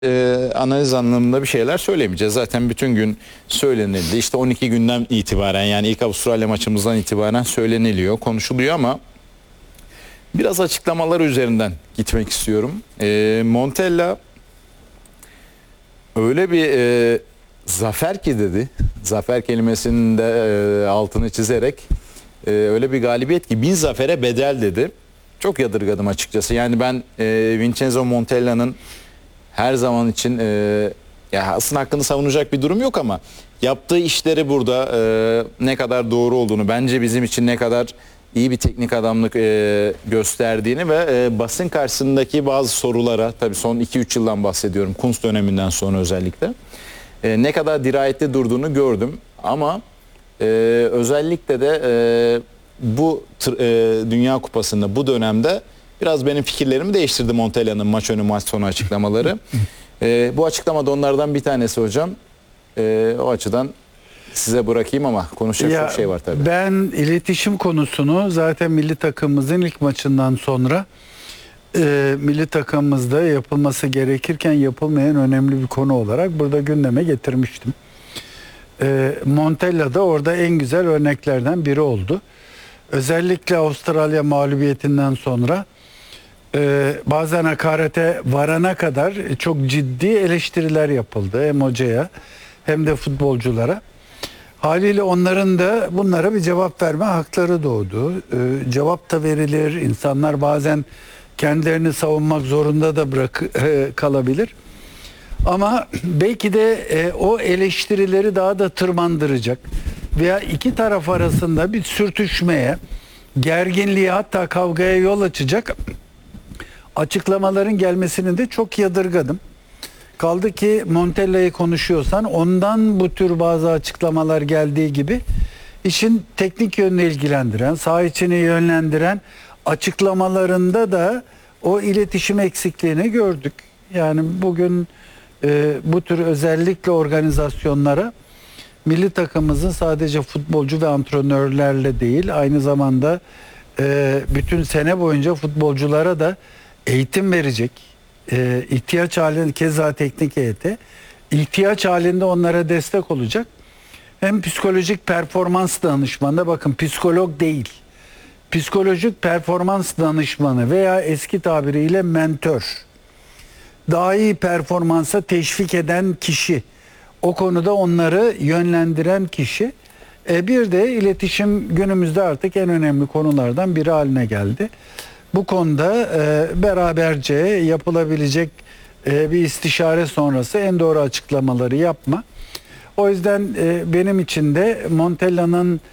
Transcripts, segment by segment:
Analiz anlamında bir şeyler söylemeyeceğiz. Zaten bütün gün söylenildi. İşte 12 günden itibaren, yani ilk Avustralya maçımızdan itibaren söyleniliyor, konuşuluyor ama biraz açıklamalar üzerinden gitmek istiyorum. Montella öyle bir zafer ki dedi. Zafer kelimesinin de altını çizerek öyle bir galibiyet ki 1000 zafere bedel dedi. Çok yadırgadım açıkçası. Yani ben Vincenzo Montella'nın her zaman için ya aslında hakkını savunacak bir durum yok ama yaptığı işleri burada ne kadar doğru olduğunu, bence bizim için ne kadar iyi bir teknik adamlık gösterdiğini ve basın karşısındaki bazı sorulara, tabii son 2-3 yıldan bahsediyorum, Kuntz döneminden sonra özellikle ne kadar dirayetli durduğunu gördüm ama özellikle de bu Dünya Kupası'nda bu dönemde biraz benim fikirlerimi değiştirdi Montella'nın maç önü maç sonu açıklamaları. Bu açıklamada onlardan bir tanesi hocam. O açıdan size bırakayım ama konuşacak çok şey var tabii. Ben iletişim konusunu zaten milli takımımızın ilk maçından sonra milli takımımızda yapılması gerekirken yapılmayan önemli bir konu olarak burada gündeme getirmiştim. Montella da orada en güzel örneklerden biri oldu. Özellikle Avustralya mağlubiyetinden sonra bazen hakarete varana kadar çok ciddi eleştiriler yapıldı hem hocaya hem de futbolculara. Haliyle onların da bunlara bir cevap verme hakları doğdu. Cevap da verilir. İnsanlar bazen kendilerini savunmak zorunda da kalabilir. Ama belki de o eleştirileri daha da tırmandıracak veya iki taraf arasında bir sürtüşmeye, gerginliğe, hatta kavgaya yol açacak açıklamaların gelmesini de çok yadırgadım. Kaldı ki Montella'yı konuşuyorsan ondan bu tür bazı açıklamalar geldiği gibi işin teknik yönünü ilgilendiren, saha içini yönlendiren açıklamalarında da o iletişim eksikliğini gördük. Yani bugün bu tür özellikle organizasyonlara milli takımımızın sadece futbolcu ve antrenörlerle değil, aynı zamanda bütün sene boyunca futbolculara da eğitim verecek, ihtiyaç halinde, keza teknik heyete ihtiyaç halinde onlara destek olacak. Hem psikolojik performans danışmanı, bakın psikolog değil, psikolojik performans danışmanı veya eski tabiriyle mentor, daha iyi performansa teşvik eden kişi, o konuda onları yönlendiren kişi. Bir de iletişim günümüzde artık en önemli konulardan biri haline geldi. Bu konuda beraberce yapılabilecek bir istişare sonrası en doğru açıklamaları yapma. O yüzden benim için de Montella'nın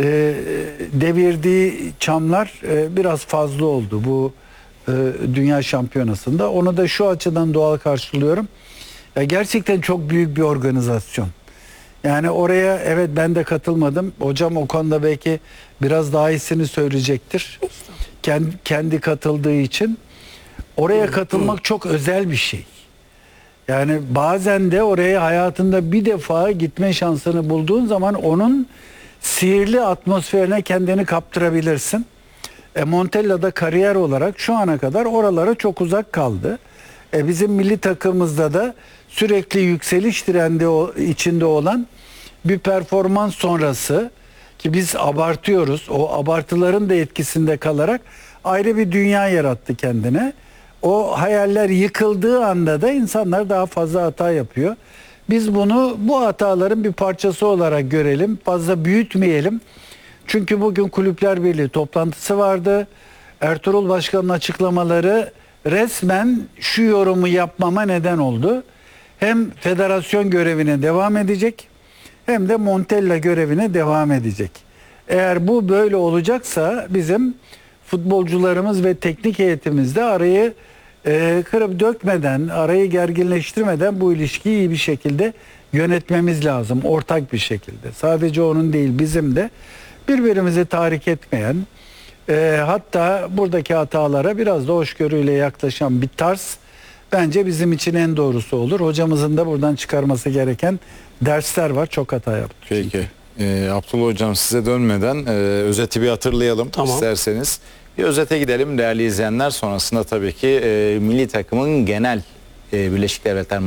devirdiği çamlar biraz fazla oldu bu Dünya Şampiyonası'nda. Onu da şu açıdan doğal karşılıyorum. Ya gerçekten çok büyük bir organizasyon. Yani oraya evet ben de katılmadım. Hocam o konuda belki biraz daha iyisini söyleyecektir. Kendi katıldığı için. Oraya katılmak çok özel bir şey. Yani bazen de oraya hayatında bir defa gitme şansını bulduğun zaman onun sihirli atmosferine kendini kaptırabilirsin. Montella da kariyer olarak şu ana kadar oralara çok uzak kaldı. Bizim milli takımımızda da sürekli yükseliş trendi içinde olan bir performans sonrası, ki biz abartıyoruz, o abartıların da etkisinde kalarak ayrı bir dünya yarattı kendine. O hayaller yıkıldığı anda da insanlar daha fazla hata yapıyor. Biz bunu bu hataların bir parçası olarak görelim, fazla büyütmeyelim. Çünkü bugün Kulüpler Birliği toplantısı vardı. Ertuğrul Başkan'ın açıklamaları resmen şu yorumu yapmama neden oldu. Hem federasyon görevine devam edecek hem de Montella görevine devam edecek. Eğer bu böyle olacaksa bizim futbolcularımız ve teknik heyetimizde arayı kırıp dökmeden, arayı gerginleştirmeden bu ilişkiyi iyi bir şekilde yönetmemiz lazım. Ortak bir şekilde. Sadece onun değil, bizim de birbirimizi tahrik etmeyen, hatta buradaki hatalara biraz da hoşgörüyle yaklaşan bir tarz bence bizim için en doğrusu olur. Hocamızın da buradan çıkarması gereken dersler var. Çok hata yaptık. Peki. Abdullah Hocam, size dönmeden özeti bir hatırlayalım isterseniz. Bir özete gidelim değerli izleyenler. Sonrasında tabii ki milli takımın genel Birleşik Devletler